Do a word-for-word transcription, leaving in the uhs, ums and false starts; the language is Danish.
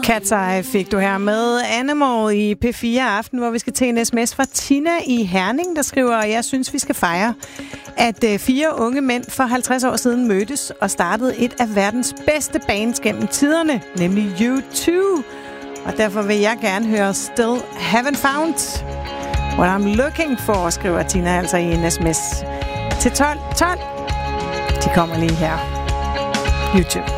Cat's Eye fik du her med Animal i P fire Aften, hvor vi skal til en sms fra Tina i Herning, der skriver, jeg synes, vi skal fejre, at fire unge mænd for halvtreds år siden mødtes og startede et af verdens bedste bands gennem tiderne, nemlig U to. Og derfor vil jeg gerne høre Still Haven't Found What I'm Looking For, skriver Tina altså i en sms til tolv tolv. De kommer lige her. U to.